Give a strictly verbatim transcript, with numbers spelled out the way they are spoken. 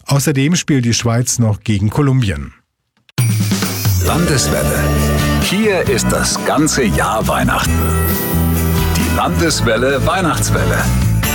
Außerdem spielt die Schweiz noch gegen Kolumbien. Landeswelle. Hier ist das ganze Jahr Weihnachten. Die Landeswelle Weihnachtswelle.